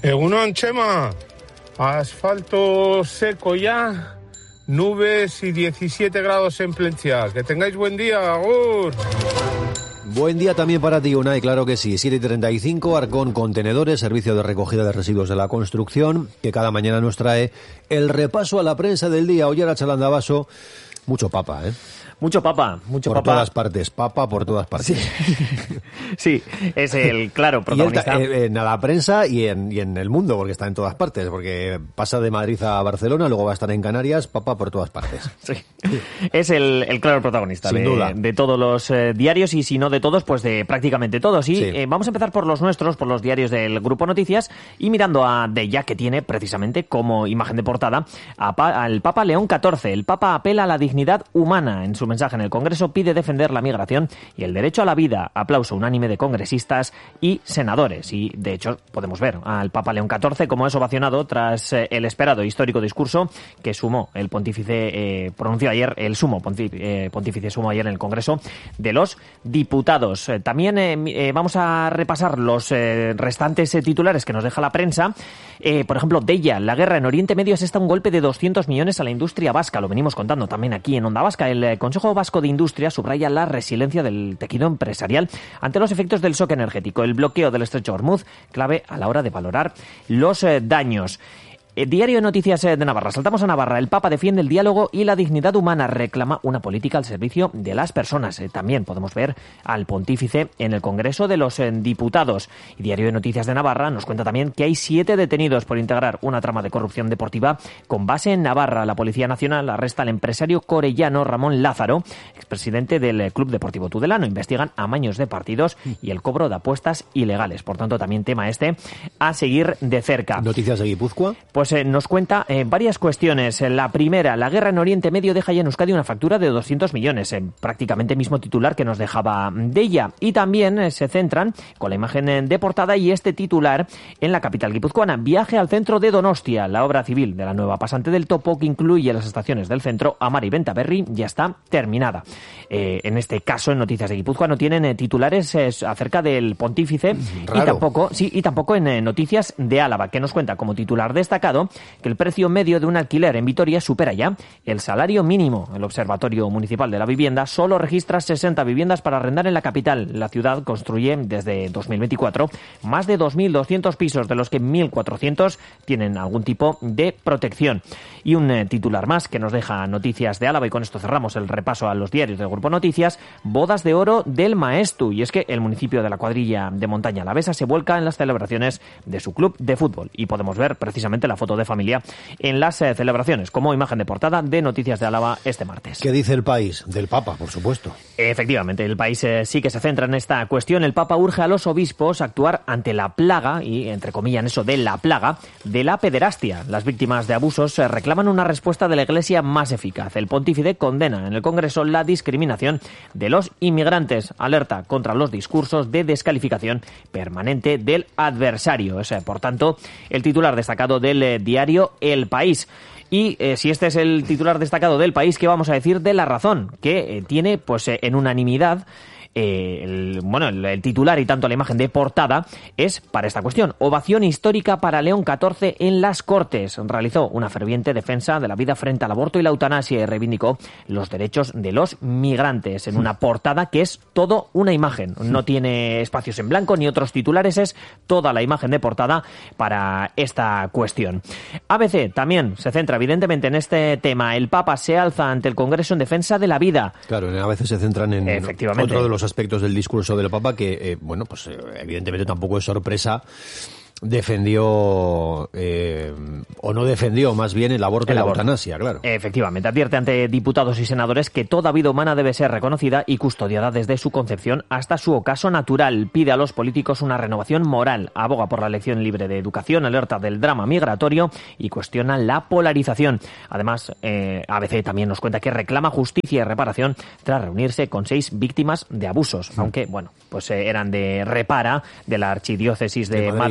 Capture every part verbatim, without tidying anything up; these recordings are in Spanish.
Egunon, Chema. Asfalto seco ya, nubes y diecisiete grados en Plentzia. Que tengáis buen día, agur. Buen día también para ti, Unai, claro que sí. siete y treinta y cinco, Arcón Contenedores, servicio de recogida de residuos de la construcción, que cada mañana nos trae el repaso a la prensa del día. Hoy era Chalandavaso, mucho papa, ¿eh? Mucho papa, mucho por papa. Por todas partes, papa por todas partes. Sí, sí, es el claro protagonista. Y él, en la prensa y en, y en el mundo, porque está en todas partes, porque pasa de Madrid a Barcelona, luego va a estar en Canarias, papa por todas partes. Sí, es el, el claro protagonista Sin de, duda. de todos los eh, diarios, y si no de todos, pues de prácticamente todos. Y sí. eh, vamos a empezar por los nuestros, por los diarios del Grupo Noticias, y mirando a Deia, que tiene precisamente como imagen de portada a pa, al Papa León catorce. El Papa apela a la dignidad humana. En su mensaje en el Congreso pide defender la migración y el derecho a la vida. Aplauso unánime de congresistas y senadores. Y, de hecho, podemos ver al Papa León catorce como es ovacionado tras eh, el esperado histórico discurso que sumó el pontífice, eh, pronunció ayer, el sumo pontífice, eh, pontífice sumó ayer en el Congreso de los Diputados. Eh, también eh, eh, vamos a repasar los eh, restantes eh, titulares que nos deja la prensa. Eh, por ejemplo, Deia, la guerra en Oriente Medio asesta un golpe de doscientos millones a la industria vasca. Lo venimos contando también aquí en Onda Vasca. El eh, Consejo Vasco de Industria subraya la resiliencia del tejido empresarial ante los efectos del shock energético. El bloqueo del estrecho Hormuz, clave a la hora de valorar los eh, daños. El Diario de Noticias de Navarra. Saltamos a Navarra. El Papa defiende el diálogo y la dignidad humana. Reclama una política al servicio de las personas. Eh, también podemos ver al pontífice en el Congreso de los eh, Diputados. Y Diario de Noticias de Navarra nos cuenta también que hay siete detenidos por integrar una trama de corrupción deportiva con base en Navarra. La Policía Nacional arresta al empresario corellano Ramón Lázaro, expresidente del Club Deportivo Tudelano. Investigan amaños de partidos y el cobro de apuestas ilegales. Por tanto, también tema este a seguir de cerca. Noticias de Guipúzcoa. Pues eh, nos cuenta eh, varias cuestiones. La primera, la guerra en Oriente Medio deja ya en Euskadi una factura de doscientos millones, eh, prácticamente mismo titular que nos dejaba Deia. Y también eh, se centran con la imagen eh, de portada y este titular en la capital guipuzcoana. Viaje al centro de Donostia. La obra civil de la nueva pasante del Topo, que incluye las estaciones del centro Amar y Bentaberri, ya está terminada. Eh, en este caso, en Noticias de Guipúzcoa no tienen eh, titulares eh, acerca del pontífice. Raro. y tampoco, sí, y tampoco en eh, Noticias de Álava, que nos cuenta como titular destacado que el precio medio de un alquiler en Vitoria supera ya el salario mínimo. El Observatorio Municipal de la Vivienda solo registra sesenta viviendas para arrendar en la capital. La ciudad construye desde dos mil veinticuatro más de dos mil doscientos pisos, de los que mil cuatrocientos tienen algún tipo de protección. Y un eh, titular más que nos deja Noticias de Álava, y con esto cerramos el repaso a los diarios del Grupo Noticias. Bodas de oro del Maestu. Y es que el municipio de la cuadrilla de montaña alavesa se vuelca en las celebraciones de su club de fútbol. Y podemos ver precisamente la foto de familia en las eh, celebraciones como imagen de portada de Noticias de Álava este martes. ¿Qué dice el país? Del Papa, por supuesto. Efectivamente, el país eh, sí que se centra en esta cuestión. El Papa urge a los obispos a actuar ante la plaga, y entre comillas eso de la plaga, de la pederastia. Las víctimas de abusos eh, reclaman una respuesta de la Iglesia más eficaz. El pontífice condena en el Congreso la discriminación de los inmigrantes. Alerta contra los discursos de descalificación permanente del adversario. Es, eh, por tanto, el titular destacado del eh, diario El País. Y eh, si este es el titular destacado del País, ¿qué vamos a decir de La Razón? Que eh, tiene, pues, eh, en unanimidad eh, el, bueno, el, el titular y tanto la imagen de portada es para esta cuestión. Ovación histórica para León catorce en las Cortes. Realizó una ferviente defensa de la vida frente al aborto y la eutanasia y reivindicó los derechos de los migrantes en una portada que es todo una imagen. No tiene espacios en blanco ni otros titulares, es toda la imagen de portada para esta cuestión. A B C también se centra evidentemente en este tema. El Papa se alza ante el Congreso en defensa de la vida. Claro, a veces se centran en Efectivamente. otro de los aspectos del discurso del Papa que, eh, bueno, pues eh, evidentemente tampoco es sorpresa. Defendió, eh, o no defendió, más bien, el aborto el y la aborto. eutanasia, claro. Efectivamente, advierte ante diputados y senadores que toda vida humana debe ser reconocida y custodiada desde su concepción hasta su ocaso natural. Pide a los políticos una renovación moral, aboga por la elección libre de educación, alerta del drama migratorio y cuestiona la polarización. Además, eh, A B C también nos cuenta que reclama justicia y reparación tras reunirse con seis víctimas de abusos, aunque, bueno, pues eh, eran de Repara, de la Archidiócesis de, de Madrid. Madrid,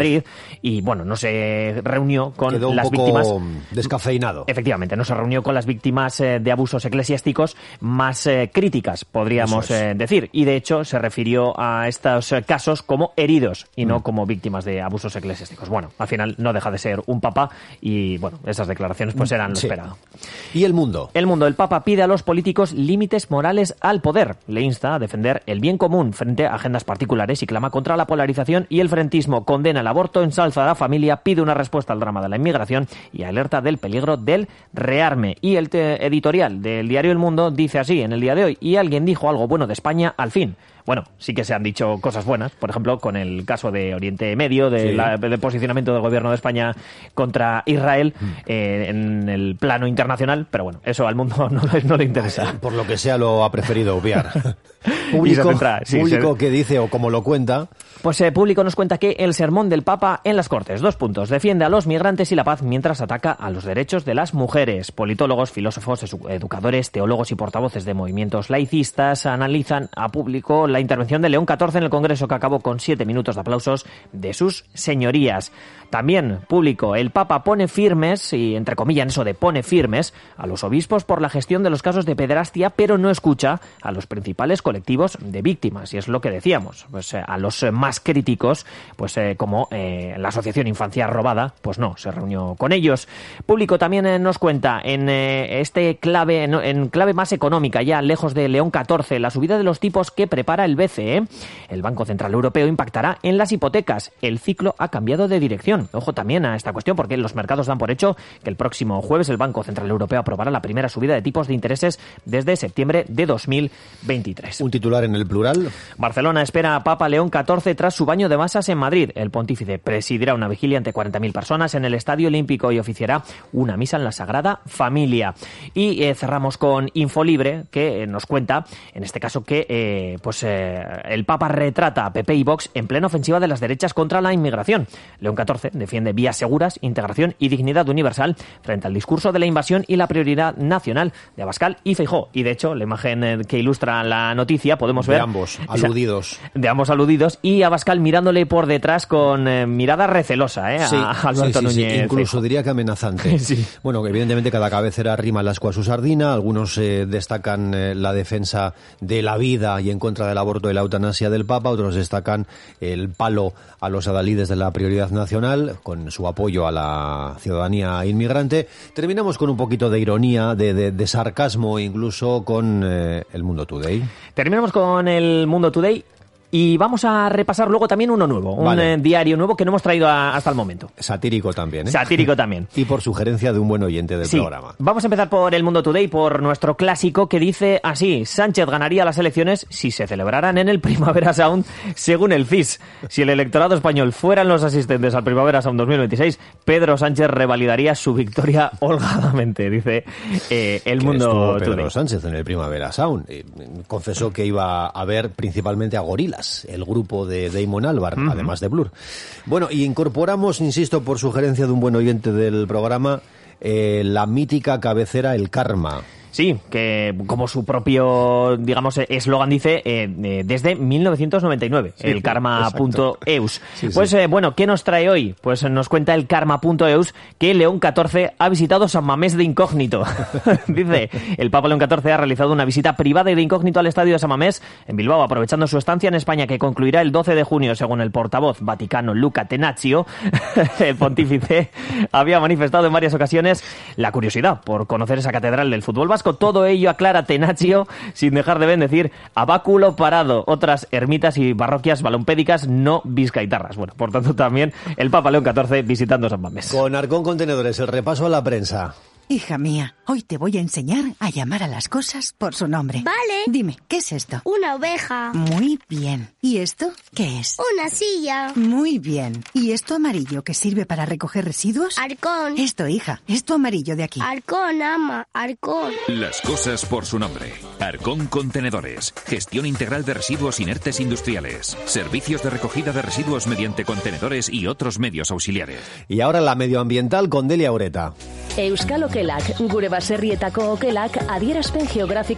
y bueno, no se reunió con Quedó un las poco víctimas. descafeinado. Efectivamente, no se reunió con las víctimas eh, de abusos eclesiásticos más eh, críticas, podríamos es. eh, decir, y de hecho se refirió a estos eh, casos como heridos y no mm. como víctimas de abusos eclesiásticos. Bueno, al final no deja de ser un papa y bueno, esas declaraciones pues eran lo sí. esperado. ¿Y el mundo? El mundo. El Papa pide a los políticos límites morales al poder. Le insta a defender el bien común frente a agendas particulares y clama contra la polarización y el frentismo. Condena el aborto, ensalza a la familia, pide una respuesta al drama de la inmigración y alerta del peligro del rearme. Y el editorial del diario El Mundo dice así en el día de hoy: y alguien dijo algo bueno de España al fin. Bueno, sí que se han dicho cosas buenas, por ejemplo, con el caso de Oriente Medio, de sí. la, del posicionamiento del gobierno de España contra Israel mm. eh, en el plano internacional, pero bueno, eso al mundo no, no le interesa. Por lo que sea, lo ha preferido obviar. Público, centra, sí, público se... que dice, o como lo cuenta... Pues eh, Público nos cuenta que el sermón del Papa en las Cortes, dos puntos, defiende a los migrantes y la paz mientras ataca a los derechos de las mujeres. Politólogos, filósofos, educadores, teólogos y portavoces de movimientos laicistas analizan a Público la intervención de León catorce en el Congreso, que acabó con siete minutos de aplausos de sus señorías. También Público, el Papa pone firmes, y entre comillas eso de pone firmes, a los obispos por la gestión de los casos de pederastia, pero no escucha a los principales colectivos de víctimas. Y es lo que decíamos, pues eh, a los más críticos, pues eh, como eh, la Asociación Infancia Robada, pues no, se reunió con ellos. Público también eh, nos cuenta en eh, este clave, en, en clave más económica, ya lejos de León catorce, la subida de los tipos que prepara el B C E. El Banco Central Europeo impactará en las hipotecas. El ciclo ha cambiado de dirección. Ojo también a esta cuestión, porque los mercados dan por hecho que el próximo jueves el Banco Central Europeo aprobará la primera subida de tipos de intereses desde septiembre de dos mil veintitrés. Un titular en el plural. Barcelona espera a Papa León catorce tras su baño de masas en Madrid. El pontífice presidirá una vigilia ante cuarenta mil personas en el Estadio Olímpico y oficiará una misa en la Sagrada Familia. Y eh, cerramos con Infolibre, que eh, nos cuenta, en este caso, que eh, pues eh, el Papa retrata a P P y Vox en plena ofensiva de las derechas contra la inmigración. León catorce defiende vías seguras, integración y dignidad universal frente al discurso de la invasión y la prioridad nacional de Abascal y Feijóo. Y de hecho, la imagen eh, que ilustra la noticia podemos ver... De ambos aludidos. De ambos aludidos y Abascal mirándole por detrás con eh, mirada recelosa, ¿eh? Sí, a Alberto sí, sí, Núñez. Sí. Incluso Feijóo. Diría que amenazante. Sí. Bueno, evidentemente cada cabecera rima el ascua a su sardina. Algunos eh, destacan eh, la defensa de la vida y en contra del aborto y la eutanasia del Papa. Otros destacan el palo a los adalides de la prioridad nacional con su apoyo a la ciudadanía inmigrante. Terminamos con un poquito de ironía, de, de, de sarcasmo, incluso con eh, el Mundo Today. Terminamos con el Mundo Today. Y vamos a repasar luego también uno nuevo, un vale. eh, diario nuevo que no hemos traído a, hasta el momento. Satírico también, ¿eh? Satírico también. Y por sugerencia de un buen oyente del sí. programa. Vamos a empezar por el Mundo Today, por nuestro clásico que dice así: Sánchez ganaría las elecciones si se celebraran en el Primavera Sound, según el C I S. Si el electorado español fueran los asistentes al Primavera Sound dos mil veintiséis, Pedro Sánchez revalidaría su victoria holgadamente, dice eh, el que Mundo estuvo Today. Pedro Sánchez en el Primavera Sound. Eh, confesó que iba a ver principalmente a Gorilas, el grupo de Damon Albarn, uh-huh. además de Blur. Bueno, y incorporamos, insisto, por sugerencia de un buen oyente del programa, eh, la mítica cabecera El Karma. Sí, que como su propio, digamos, eslogan dice, eh, eh, desde mil novecientos noventa y nueve, sí, el karma punto eus. Sí, pues sí. Eh, bueno, ¿qué nos trae hoy? Pues nos cuenta el karma punto eus que León catorce ha visitado San Mamés de incógnito. Dice, el Papa León catorce ha realizado una visita privada y de incógnito al estadio de San Mamés en Bilbao, aprovechando su estancia en España, que concluirá el doce de junio, según el portavoz vaticano Luca Tenaccio. El pontífice había manifestado en varias ocasiones la curiosidad por conocer esa catedral del fútbol vasco. Todo ello aclara Tenaccio, sin dejar de bendecir a Báculo Parado, otras ermitas y parroquias balompédicas no vizcaitarras. Bueno, por tanto también el Papa León catorce visitando San Mamés. Con Arcón Contenedores, el repaso a la prensa. Hija mía, hoy te voy a enseñar a llamar a las cosas por su nombre. Vale. Dime, ¿qué es esto? Una oveja. Muy bien. ¿Y esto qué es? Una silla. Muy bien. ¿Y esto amarillo que sirve para recoger residuos? Arcón. Esto, hija, esto amarillo de aquí. Arcón, ama, Arcón. Las cosas por su nombre. Arcón Contenedores. Gestión integral de residuos inertes industriales. Servicios de recogida de residuos mediante contenedores y otros medios auxiliares. Y ahora la medioambiental con Delia Ureta. Euskal Okelak, gure baserrietako okelak adierazpen geografiko babes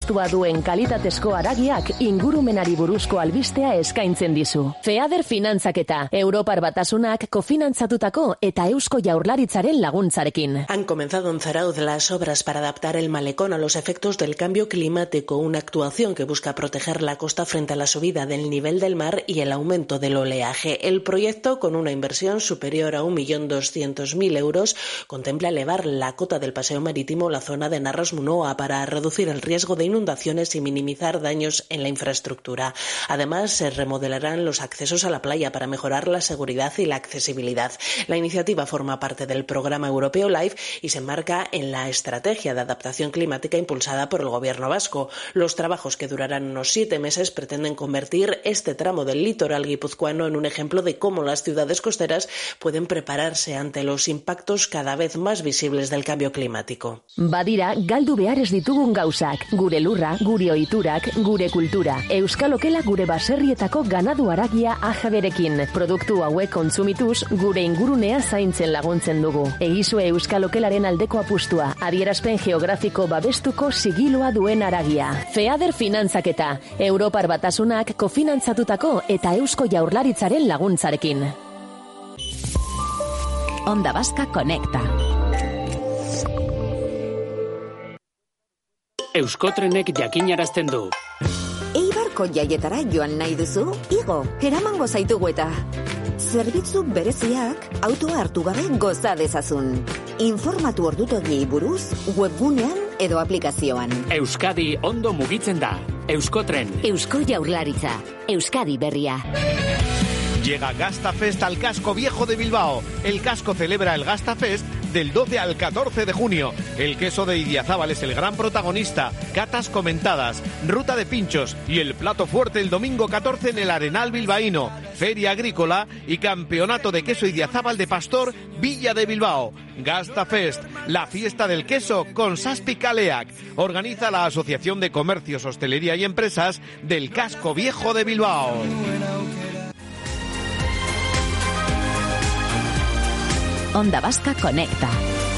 apustua duen kalitatezko haragiak ingurumenari buruzko albistea eskaintzen dizu. FEADER finantzaketa, Europar Batasunak kofinantzatutako eta Eusko Jaurlaritzaren laguntzarekin. Han comenzado en Zarauz las obras para adaptar el malecón a los efectos del cambio climático, una actuación que busca proteger la costa frente a la subida del nivel del mar y el aumento del oleaje. El proyecto, con una inversión superior a un millón doscientos mil euros, contempla elevar la cota del paseo marítimo la zona de Narras-Munoa para reducir el riesgo de inundaciones y minimizar daños en la infraestructura. Además, se remodelarán los accesos a la playa para mejorar la seguridad y la accesibilidad. La iniciativa forma parte del programa europeo LIFE y se enmarca en la estrategia de adaptación climática impulsada por el gobierno vasco. Los trabajos, que durarán unos siete meses, pretenden convertir este tramo del litoral guipuzcoano en un ejemplo de cómo las ciudades costeras pueden prepararse ante los impactos cada vez más visibles del cambio climático. Badira, galdu behar ez ditugun gauzak, gure lurra, gure ohiturak, gure kultura. Euskal Okela gure baserrietako ganadu haragia ajaberekin. Produktu hauek kontsumituz, gure ingurunea zaintzen laguntzen dugu. Egizue Euskal Okelaren aldeko apustua, adierazpen geografiko babestuko sigiloa duen haragia. FEADER finantzaketa, Europar Batasunak kofinantzatutako eta Eusko Jaurlaritzaren laguntzarekin. Onda Vasca Conecta. Euskotrenek jakinarazten du. Eibarko jaietara joan nahi duzu? Igo, eramango zaitugu eta. Zerbitzu bereziak autoa hartu gabe goza dezazun. Informatu ordutegiei buruz webgunean edo aplikazioan. Euskadi ondo mugitzen da. Euskotren. Eusko Jaurlaritza. Euskadi berria. Llega Gastafest al Casco Viejo de Bilbao. El casco celebra el Gastafest del doce al catorce de junio. El queso de Idiazábal es el gran protagonista. Catas comentadas, ruta de pinchos y el plato fuerte el domingo catorce en el Arenal bilbaíno. Feria agrícola y campeonato de queso Idiazábal de Pastor, Villa de Bilbao. Gastafest, la fiesta del queso con Saspi Kaleak. Organiza la Asociación de Comercios, Hostelería y Empresas del Casco Viejo de Bilbao. Onda Vasca Conecta.